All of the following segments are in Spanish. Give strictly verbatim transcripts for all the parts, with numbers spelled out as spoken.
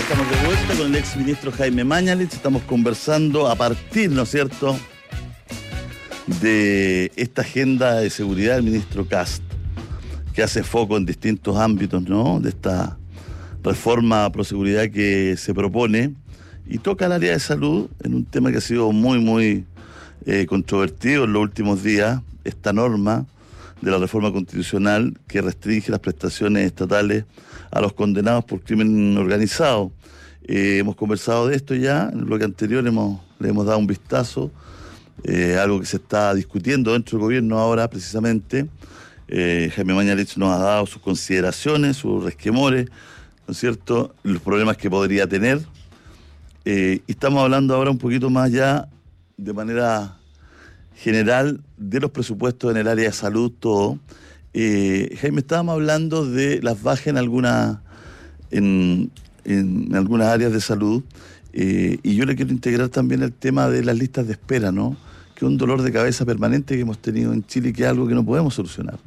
estamos de vuelta con el ex ministro Jaime Mañalich. Estamos conversando a partir, ¿no es cierto?, de esta agenda de seguridad del ministro Kast, que hace foco en distintos ámbitos, ¿no?, de esta reforma pro seguridad que se propone y toca el área de salud en un tema que ha sido muy, muy eh, controvertido en los últimos días, esta norma de la reforma constitucional que restringe las prestaciones estatales a los condenados por crimen organizado. Eh, hemos conversado de esto ya, en el bloque anterior hemos, le hemos dado un vistazo, eh, algo que se está discutiendo dentro del gobierno ahora precisamente. Eh, Jaime Mañalich nos ha dado sus consideraciones, sus resquemores, ¿no es cierto?, los problemas que podría tener. Eh, y estamos hablando ahora un poquito más ya de manera general de los presupuestos en el área de salud, todo. Eh, Jaime, estábamos hablando de las bajas en algunas en, en algunas áreas de salud, eh, y yo le quiero integrar también el tema de las listas de espera, ¿no?, que es un dolor de cabeza permanente que hemos tenido en Chile y que es algo que no podemos solucionar.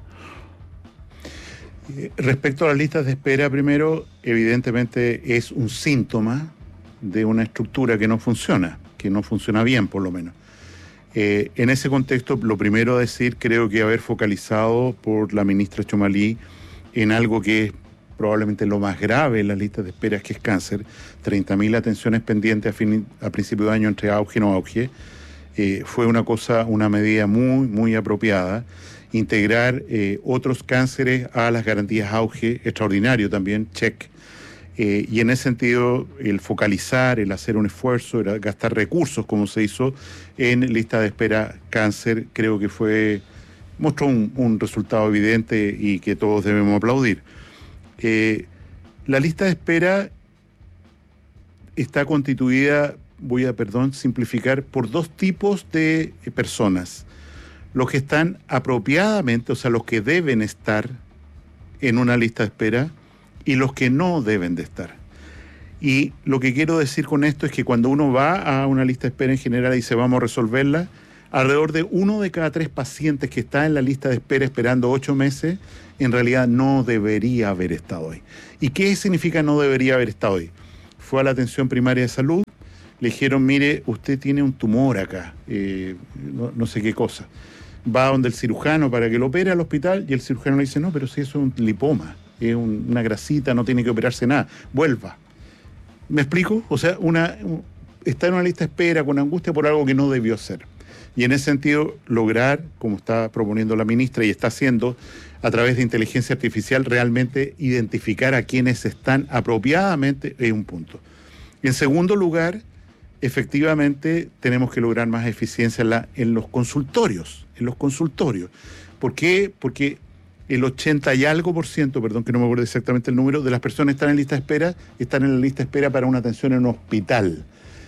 Respecto a las listas de espera, primero, evidentemente es un síntoma de una estructura que no funciona, que no funciona bien por lo menos. Eh, en ese contexto, lo primero a decir, creo que haber focalizado por la ministra Chomalí en algo que es probablemente lo más grave en las listas de espera, que es cáncer, treinta mil atenciones pendientes a, fin, a principio de año entre auge y no auge, eh, fue una cosa, una medida muy, muy apropiada. Integrar eh, otros cánceres a las garantías auge, extraordinario también, check. Eh, y en ese sentido, el focalizar, el hacer un esfuerzo, el gastar recursos, como se hizo en lista de espera cáncer, creo que fue, mostró un, un resultado evidente y que todos debemos aplaudir. Eh, la lista de espera está constituida, voy a, perdón, simplificar, por dos tipos de personas. Los que están apropiadamente, o sea, los que deben estar en una lista de espera, y los que no deben de estar. Y lo que quiero decir con esto es que cuando uno va a una lista de espera en general y dice vamos a resolverla, alrededor de uno de cada tres pacientes que está en la lista de espera esperando ocho meses, en realidad no debería haber estado ahí. ¿Y qué significa no debería haber estado ahí? Fue a la atención primaria de salud, le dijeron, mire, usted tiene un tumor acá, eh, no, no sé qué cosa. Va donde el cirujano para que lo opere al hospital y el cirujano le dice, no, pero si eso es un lipoma, es un, una grasita, no tiene que operarse nada, vuelva. ¿Me explico? O sea, una, está en una lista de espera con angustia por algo que no debió hacer. Y en ese sentido, lograr, como está proponiendo la ministra y está haciendo, a través de inteligencia artificial, realmente identificar a quienes están apropiadamente es un punto. En segundo lugar, efectivamente, tenemos que lograr más eficiencia en, la, en los consultorios, en los consultorios. ¿Por qué? Porque el ochenta y algo por ciento, perdón que no me acuerdo exactamente el número, de las personas que están en lista de espera, están en la lista de espera para una atención en un hospital.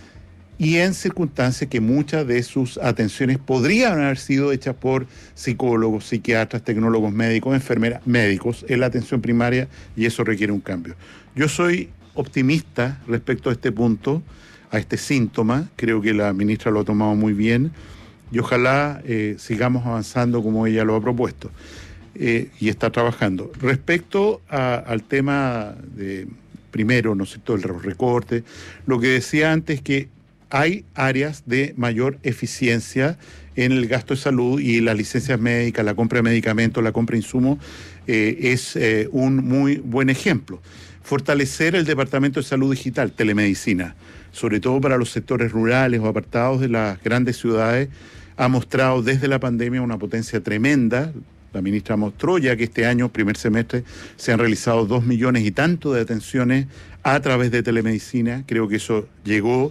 Y en circunstancias que muchas de sus atenciones podrían haber sido hechas por psicólogos, psiquiatras, tecnólogos médicos, enfermeras, médicos en la atención primaria, y eso requiere un cambio. Yo soy optimista respecto a este punto, a este síntoma. Creo que la ministra lo ha tomado muy bien y ojalá eh, sigamos avanzando como ella lo ha propuesto. Eh, y está trabajando. Respecto a, al tema de, primero, ¿no es cierto?, el recorte, lo que decía antes es que hay áreas de mayor eficiencia en el gasto de salud y las licencias médicas, la compra de medicamentos, la compra de insumos, eh, es eh, un muy buen ejemplo. Fortalecer el Departamento de Salud Digital, telemedicina, sobre todo para los sectores rurales o apartados de las grandes ciudades, ha mostrado desde la pandemia una potencia tremenda. La ministra mostró ya que este año, primer semestre, se han realizado dos millones y tanto de atenciones a través de telemedicina. Creo que eso llegó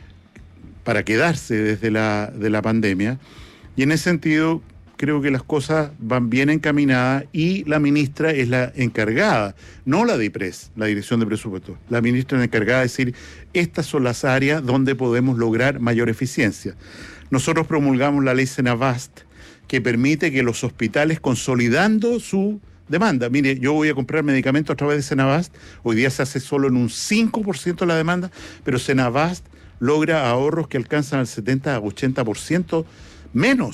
para quedarse desde la, de la pandemia. Y en ese sentido, creo que las cosas van bien encaminadas y la ministra es la encargada, no la DIPRES, la Dirección de Presupuestos. La ministra es la encargada de decir, estas son las áreas donde podemos lograr mayor eficiencia. Nosotros promulgamos la ley Senavast, que permite que los hospitales, consolidando su demanda, mire, yo voy a comprar medicamentos a través de Senavast, hoy día se hace solo en un cinco por ciento de la demanda, pero Senavast logra ahorros que alcanzan al setenta a ochenta por ciento menos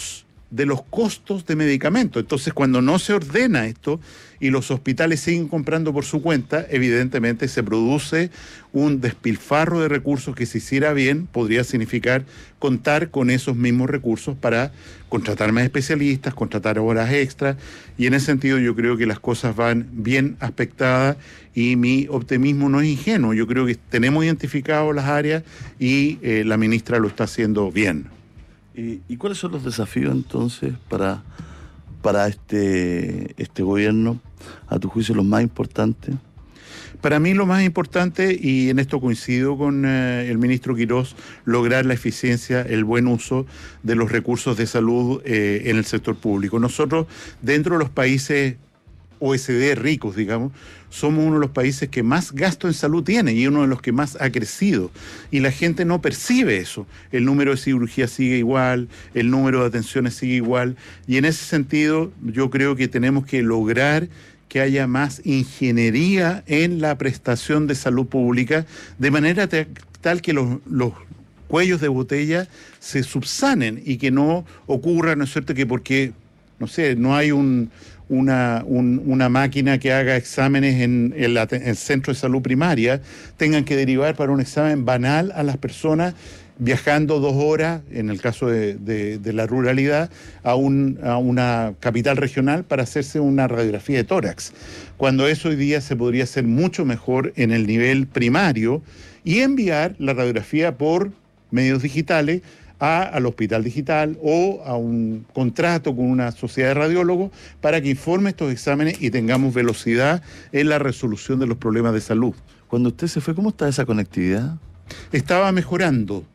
de los costos de medicamentos. Entonces, cuando no se ordena esto y los hospitales siguen comprando por su cuenta, evidentemente se produce un despilfarro de recursos que, si hiciera bien, podría significar contar con esos mismos recursos para contratar más especialistas, contratar horas extras, y en ese sentido yo creo que las cosas van bien aspectadas y mi optimismo no es ingenuo. Yo creo que tenemos identificado las áreas y eh, la ministra lo está haciendo bien. ¿Y, y cuáles son los desafíos entonces para, para este, este gobierno, a tu juicio, los más importantes? Para mí lo más importante, y en esto coincido con eh, el ministro Quirós, lograr la eficiencia, el buen uso de los recursos de salud eh, en el sector público. Nosotros, dentro de los países O E C D ricos, digamos, somos uno de los países que más gasto en salud tiene y uno de los que más ha crecido. Y la gente no percibe eso. El número de cirugías sigue igual, el número de atenciones sigue igual. Y en ese sentido, yo creo que tenemos que lograr que haya más ingeniería en la prestación de salud pública, de manera tal que los, los cuellos de botella se subsanen y que no ocurra, ¿no es cierto?, que porque, no sé, no hay un... Una, un, una máquina que haga exámenes en el, el centro de salud primaria, tengan que derivar para un examen banal a las personas viajando dos horas, en el caso de, de, de la ruralidad, a, un, a una capital regional para hacerse una radiografía de tórax, cuando eso hoy día se podría hacer mucho mejor en el nivel primario y enviar la radiografía por medios digitales A, al hospital digital o a un contrato con una sociedad de radiólogos para que informe estos exámenes y tengamos velocidad en la resolución de los problemas de salud. Cuando usted se fue, ¿cómo está esa conectividad? Estaba mejorando.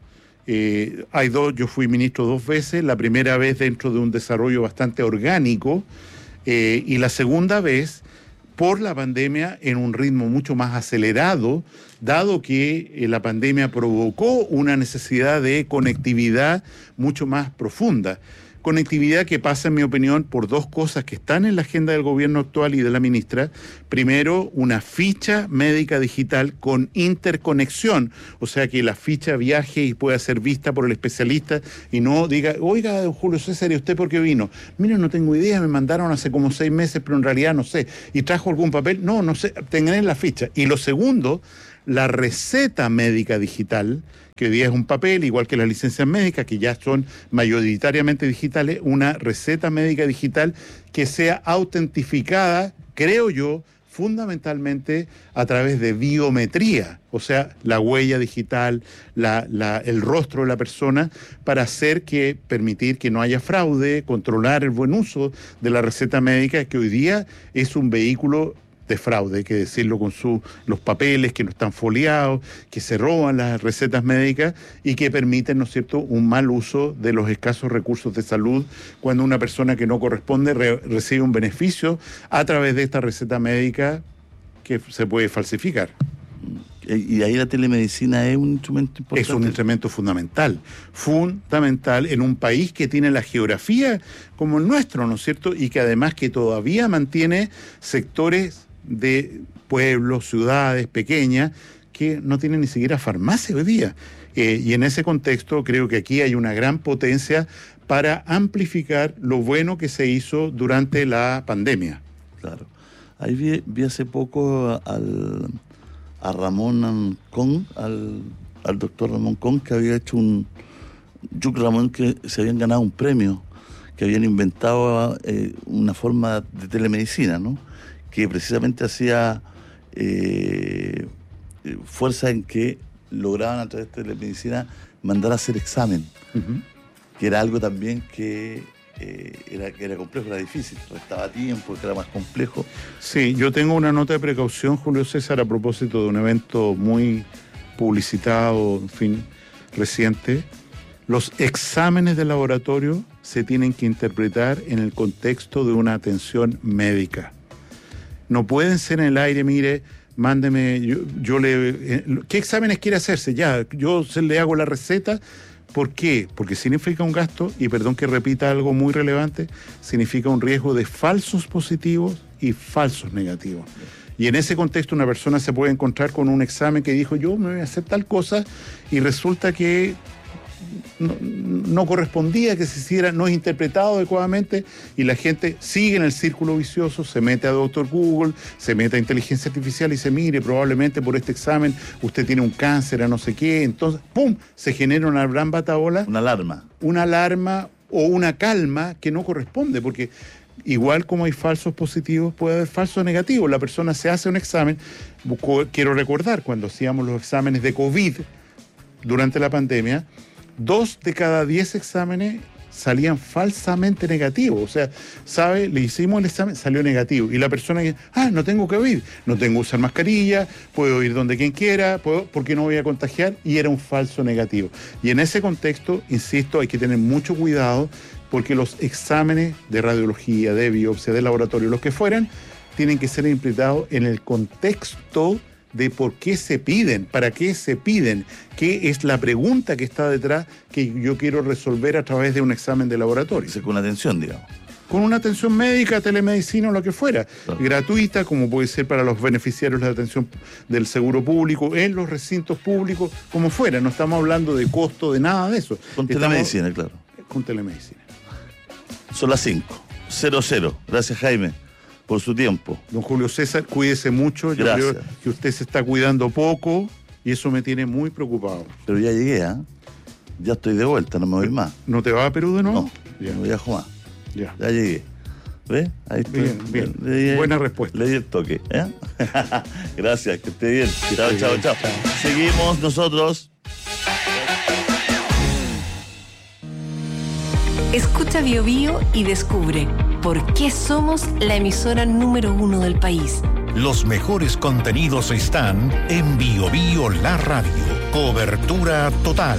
Eh, hay dos, yo fui ministro dos veces, la primera vez dentro de un desarrollo bastante orgánico eh, y la segunda vez por la pandemia en un ritmo mucho más acelerado, dado que eh, la pandemia provocó una necesidad de conectividad mucho más profunda. Conectividad que pasa, en mi opinión, por dos cosas que están en la agenda del gobierno actual y de la ministra. Primero, una ficha médica digital con interconexión, o sea, que la ficha viaje y pueda ser vista por el especialista y no diga, oiga, don Julio César, ¿y usted por qué vino? Mira, no tengo idea, me mandaron hace como seis meses, pero en realidad no sé. ¿Y trajo algún papel? No, no sé, tengan la ficha. Y lo segundo, la receta médica digital, que hoy día es un papel, igual que las licencias médicas, que ya son mayoritariamente digitales, una receta médica digital que sea autentificada, creo yo, fundamentalmente a través de biometría, o sea, la huella digital, la, la, el rostro de la persona, para hacer que, permitir que no haya fraude, controlar el buen uso de la receta médica, que hoy día es un vehículo de fraude, hay que decirlo, con su, los papeles que no están foliados, que se roban las recetas médicas y que permiten, ¿no es cierto?, un mal uso de los escasos recursos de salud cuando una persona que no corresponde re, recibe un beneficio a través de esta receta médica que se puede falsificar. Y ahí la telemedicina es un instrumento importante. Es un instrumento fundamental, fundamental en un país que tiene la geografía como el nuestro, ¿no es cierto?, y que además que todavía mantiene sectores de pueblos, ciudades pequeñas, que no tienen ni siquiera farmacia hoy día. Eh, y en ese contexto creo que aquí hay una gran potencia para amplificar lo bueno que se hizo durante la pandemia. Claro. Ahí vi, vi hace poco al, a Ramón Con, al, al doctor Ramón Con, que había hecho un... Yuc Ramón, que se habían ganado un premio, que habían inventado eh, una forma de telemedicina, ¿no?, que precisamente hacía eh, fuerza en que lograban a través de telemedicina mandar a hacer examen, uh-huh. que era algo también que, eh, era, que era complejo, era difícil, restaba tiempo, que era más complejo. Sí, yo tengo una nota de precaución, Julio César, a propósito de un evento muy publicitado, en fin, reciente. Los exámenes de laboratorio se tienen que interpretar en el contexto de una atención médica. No pueden ser en el aire, mire, mándeme, yo, yo le... Eh, ¿qué exámenes quiere hacerse? Ya, yo se le hago la receta. ¿Por qué? Porque significa un gasto, y perdón que repita algo muy relevante, significa un riesgo de falsos positivos y falsos negativos. Y en ese contexto una persona se puede encontrar con un examen que dijo, yo me voy a hacer tal cosa, y resulta que no, no correspondía que se hiciera, no es interpretado adecuadamente y la gente sigue en el círculo vicioso, se mete a doctor Google, se mete a inteligencia artificial y se mire, probablemente por este examen usted tiene un cáncer a no sé qué, entonces, ¡pum!, se genera una gran batabola. Una alarma. Una alarma o una calma que no corresponde, porque igual como hay falsos positivos, puede haber falsos negativos. La persona se hace un examen, quiero recordar, cuando hacíamos los exámenes de COVID durante la pandemia, dos de cada diez exámenes salían falsamente negativos. O sea, ¿sabe? Le hicimos el examen, salió negativo. Y la persona que, ah, no tengo COVID, no tengo que usar mascarilla, puedo ir donde quien quiera, puedo, porque no voy a contagiar, y era un falso negativo. Y en ese contexto, insisto, hay que tener mucho cuidado, porque los exámenes de radiología, de biopsia, de laboratorio, los que fueran, tienen que ser interpretados en el contexto de por qué se piden, para qué se piden, qué es la pregunta que está detrás que yo quiero resolver a través de un examen de laboratorio. O sea, con atención, digamos. Con una atención médica, telemedicina o lo que fuera, claro, gratuita, como puede ser para los beneficiarios de la atención del seguro público, en los recintos públicos, como fuera. No estamos hablando de costo, de nada de eso. Con estamos, telemedicina, claro. Con telemedicina. Son las cinco, cero cero. Gracias, Jaime, por su tiempo. Don Julio César, cuídese mucho. Yo Gracias. creo que usted se está cuidando poco y eso me tiene muy preocupado. Pero ya llegué, ¿ah? ¿eh? Ya estoy de vuelta, no me voy más. ¿No te vas a Perú de nuevo? No, ya. No viajo más. Ya. Ya llegué. ¿Ves? Ahí estoy. Bien, bien. Le, le, Buena respuesta. Le di el toque. ¿eh? Gracias, que esté bien. Chao, chao, chao. Seguimos nosotros. Escucha Bio Bio y descubre por qué somos la emisora número uno del país. Los mejores contenidos están en Bio Bio La Radio. Cobertura total.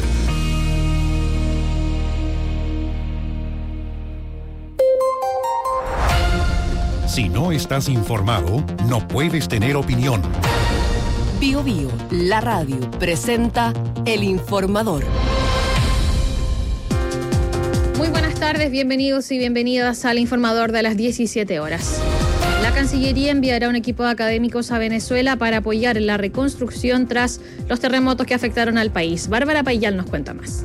Si no estás informado, no puedes tener opinión. Bio Bio La Radio presenta El Informador. Muy buenas tardes, bienvenidos y bienvenidas al Informador de las diecisiete horas. La Cancillería enviará un equipo de académicos a Venezuela para apoyar en la reconstrucción tras los terremotos que afectaron al país. Bárbara Payal nos cuenta más.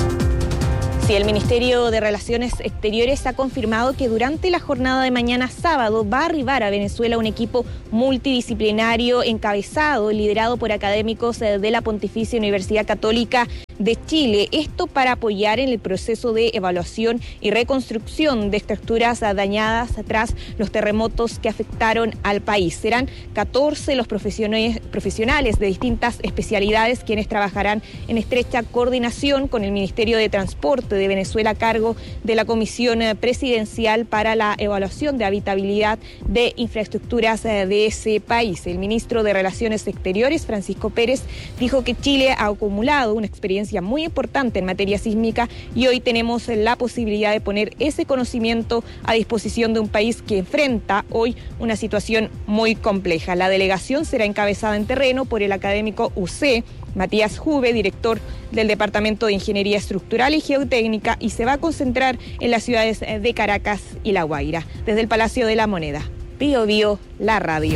Sí, el Ministerio de Relaciones Exteriores ha confirmado que durante la jornada de mañana sábado va a arribar a Venezuela un equipo multidisciplinario encabezado, liderado por académicos de la Pontificia Universidad Católica de Chile. Esto para apoyar en el proceso de evaluación y reconstrucción de estructuras dañadas tras los terremotos que afectaron al país. Serán catorce los profesionales, profesionales de distintas especialidades quienes trabajarán en estrecha coordinación con el Ministerio de Transporte de Venezuela a cargo de la Comisión Presidencial para la Evaluación de Habitabilidad de Infraestructuras de ese país. El ministro de Relaciones Exteriores, Francisco Pérez, dijo que Chile ha acumulado una experiencia muy importante en materia sísmica y hoy tenemos la posibilidad de poner ese conocimiento a disposición de un país que enfrenta hoy una situación muy compleja. La delegación será encabezada en terreno por el académico U C, Matías Juve, director del Departamento de Ingeniería Estructural y Geotécnica, y se va a concentrar en las ciudades de Caracas y La Guaira. Desde el Palacio de la Moneda, Bio Bio, la radio.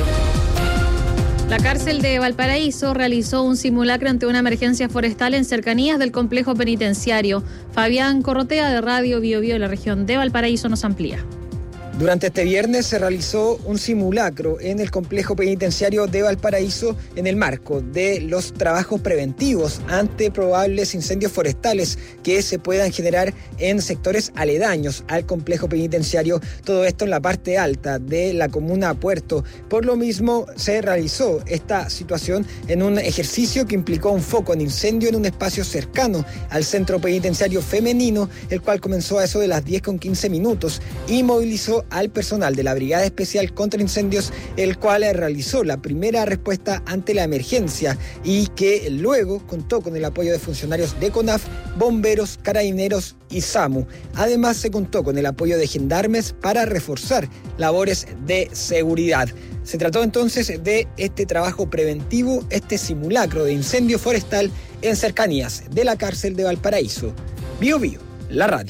La cárcel de Valparaíso realizó un simulacro ante una emergencia forestal en cercanías del complejo penitenciario. Fabián Corrotea de Radio Bio Bio de la región de Valparaíso nos amplía. Durante este viernes se realizó un simulacro en el complejo penitenciario de Valparaíso en el marco de los trabajos preventivos ante probables incendios forestales que se puedan generar en sectores aledaños al complejo penitenciario, todo esto en la parte alta de la comuna Puerto. Por lo mismo se realizó esta situación en un ejercicio que implicó un foco en incendio en un espacio cercano al centro penitenciario femenino, el cual comenzó a eso de las diez con quince minutos y movilizó al personal de la Brigada Especial contra Incendios, el cual realizó la primera respuesta ante la emergencia y que luego contó con el apoyo de funcionarios de CONAF, bomberos, carabineros y SAMU. Además se contó con el apoyo de gendarmes para reforzar labores de seguridad. Se trató entonces de este trabajo preventivo, este simulacro de incendio forestal en cercanías de la cárcel de Valparaíso. Bio Bio, la radio.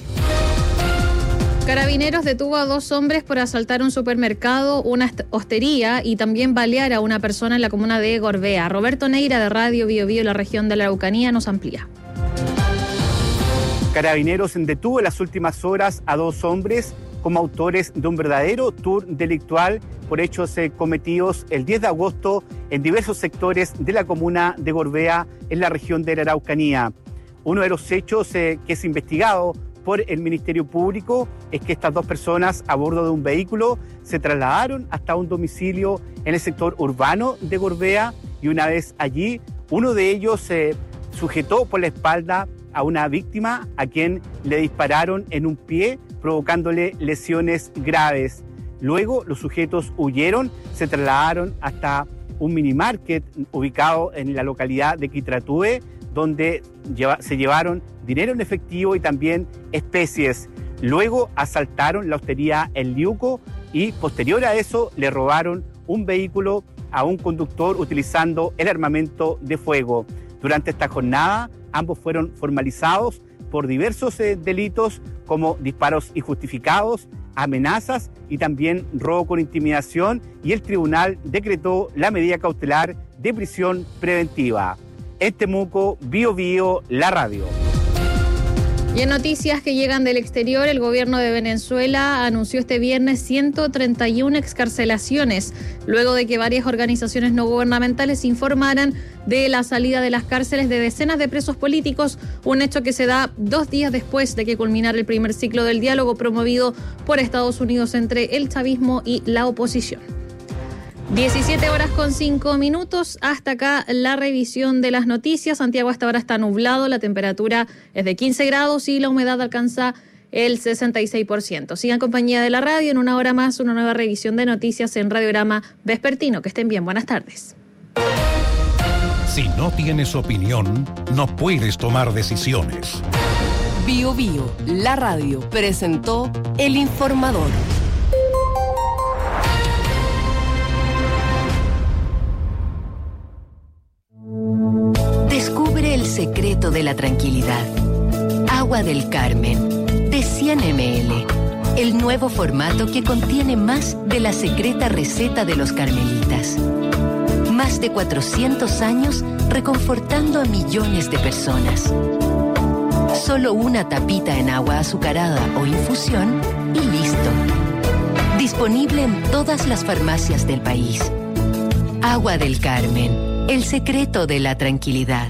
Carabineros detuvo a dos hombres por asaltar un supermercado, una hostería y también balear a una persona en la comuna de Gorbea. Roberto Neira de Radio Bio Bio, la región de la Araucanía, nos amplía. Carabineros detuvo en las últimas horas a dos hombres como autores de un verdadero tour delictual por hechos eh, cometidos el diez de agosto en diversos sectores de la comuna de Gorbea, en la región de la Araucanía. Uno de los hechos eh, que es investigado por el Ministerio Público es que estas dos personas a bordo de un vehículo se trasladaron hasta un domicilio en el sector urbano de Gorbea y una vez allí, uno de ellos se eh, sujetó por la espalda a una víctima a quien le dispararon en un pie, provocándole lesiones graves. Luego los sujetos huyeron, se trasladaron hasta un minimarket ubicado en la localidad de Quitratúe, donde lleva, se llevaron dinero en efectivo y también especies. Luego asaltaron la hostería El Liuco y posterior a eso le robaron un vehículo a un conductor utilizando el armamento de fuego. Durante esta jornada, ambos fueron formalizados por diversos eh, delitos como disparos injustificados, amenazas y también robo con intimidación, y el tribunal decretó la medida cautelar de prisión preventiva. En Temuco, Bio Bio, la radio. Y en noticias que llegan del exterior, el gobierno de Venezuela anunció este viernes ciento treinta y una excarcelaciones, luego de que varias organizaciones no gubernamentales informaran de la salida de las cárceles de decenas de presos políticos, un hecho que se da dos días después de que culminara el primer ciclo del diálogo promovido por Estados Unidos entre el chavismo y la oposición. diecisiete horas con cinco minutos, hasta acá la revisión de las noticias. Santiago hasta ahora está nublado, la temperatura es de quince grados y la humedad alcanza el sesenta y seis por ciento. Sigan compañía de la radio, en una hora más una nueva revisión de noticias en Radiograma Vespertino. Que estén bien, buenas tardes. Si no tienes opinión, no puedes tomar decisiones. Bio Bio, la radio, presentó El Informador. Descubre el secreto de la tranquilidad. Agua del Carmen, de cien mililitros. El nuevo formato que contiene más de la secreta receta de los carmelitas. Más de cuatrocientos años reconfortando a millones de personas. Solo una tapita en agua azucarada o infusión y listo. Disponible en todas las farmacias del país. Agua del Carmen. El secreto de la tranquilidad.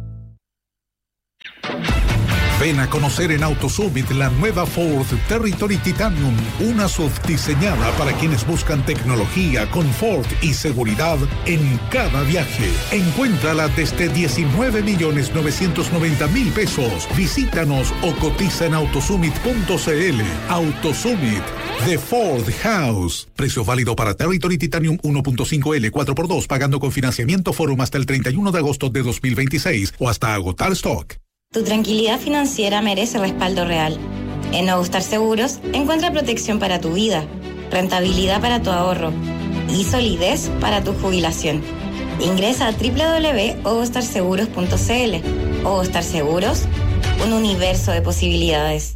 Ven a conocer en AutoSummit la nueva Ford Territory Titanium, una S U V diseñada para quienes buscan tecnología, confort y seguridad en cada viaje. Encuéntrala desde diecinueve millones novecientos noventa mil pesos. Visítanos o cotiza en autosummit punto c l. AutoSummit, The Ford House. Precio válido para Territory Titanium uno punto cinco L cuatro por dos, pagando con financiamiento Forum hasta el treinta y uno de agosto de dos mil veintiséis o hasta agotar stock. Tu tranquilidad financiera merece respaldo real. En Nuevo Star Seguros encuentra protección para tu vida, rentabilidad para tu ahorro y solidez para tu jubilación. Ingresa a doble u doble u doble u punto ovostar seguros punto c l. Ovostar Seguros, un universo de posibilidades.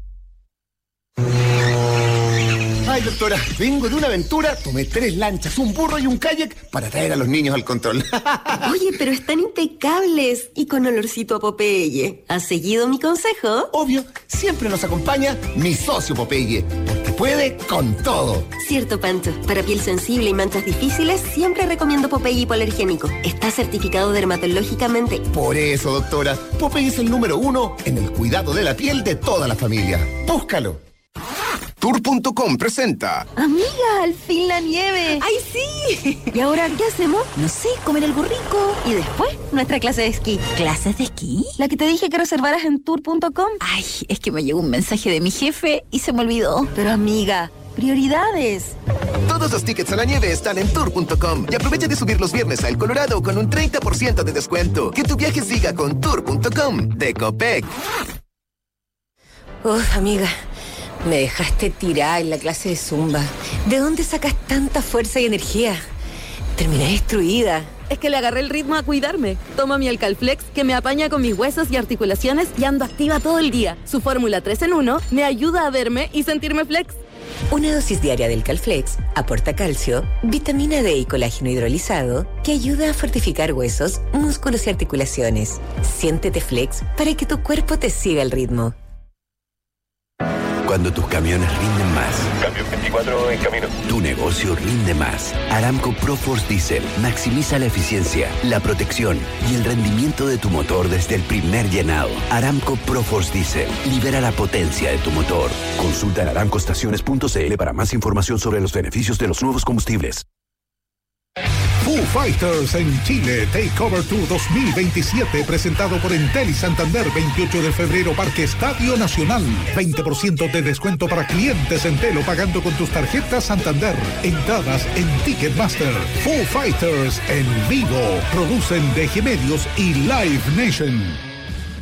Ay, doctora, vengo de una aventura, tomé tres lanchas, un burro y un kayak para traer a los niños al control. Oye, pero están impecables y con olorcito a Popeye. ¿Has seguido mi consejo? Obvio, siempre nos acompaña mi socio Popeye, porque puede con todo. Cierto, Pancho. Para piel sensible y manchas difíciles, siempre recomiendo Popeye hipoalergénico. Está certificado dermatológicamente. Por eso, doctora, Popeye es el número uno en el cuidado de la piel de toda la familia. Búscalo. Tour punto com presenta. Amiga, al fin la nieve. ¡Ay, sí! ¿Y ahora qué hacemos? No sé, comer algo rico. Y después, nuestra clase de esquí. ¿Clases de esquí? La que te dije que reservaras en tour punto com. Ay, es que me llegó un mensaje de mi jefe y se me olvidó. Pero amiga, prioridades. Todos los tickets a la nieve están en tour punto com. Y aprovecha de subir los viernes al Colorado con un treinta por ciento de descuento. Que tu viaje siga con tour punto com de Copec. Uf, amiga. Me dejaste tirada en la clase de Zumba. ¿De dónde sacas tanta fuerza y energía? Terminé destruida. Es que le agarré el ritmo a cuidarme. Tomo mi Alcalflex, que me apaña con mis huesos y articulaciones y ando activa todo el día. Su fórmula tres en uno me ayuda a verme y sentirme flex. Una dosis diaria del Calflex aporta calcio, vitamina D y colágeno hidrolizado que ayuda a fortificar huesos, músculos y articulaciones. Siéntete flex para que tu cuerpo te siga el ritmo. Cuando tus camiones rinden más. Cambio veinticuatro en camino. Tu negocio rinde más. Aramco ProForce Diesel maximiza la eficiencia, la protección y el rendimiento de tu motor desde el primer llenado. Aramco ProForce Diesel libera la potencia de tu motor. Consulta en aramco estaciones punto c l para más información sobre los beneficios de los nuevos combustibles. Foo Fighters en Chile Takeover Tour dos mil veintisiete, presentado por Entel y Santander, veintiocho de febrero, Parque Estadio Nacional. veinte por ciento de descuento para clientes Entel o pagando con tus tarjetas Santander. Entradas en Ticketmaster. Foo Fighters en vivo. Producen D G Medios y Live Nation.